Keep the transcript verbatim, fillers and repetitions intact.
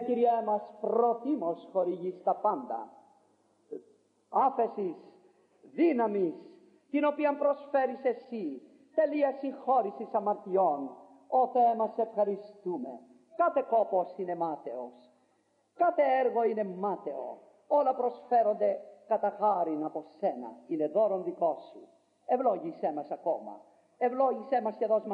Κύριέ μας, προτίμως χορηγείς τα πάντα. Άφεσης, δύναμης, την οποία προσφέρεις εσύ, τελεία συγχώρησης αμαρτιών. Ω Θεέ μας, ευχαριστούμε. Κάθε κόπος είναι μάταιος, κάθε έργο είναι μάταιο, όλα προσφέρονται κατά χάριν από σένα, είναι δώρον δικό σου. Ευλόγησέ μας ακόμα, ευλόγησέ μας και δώσ' μας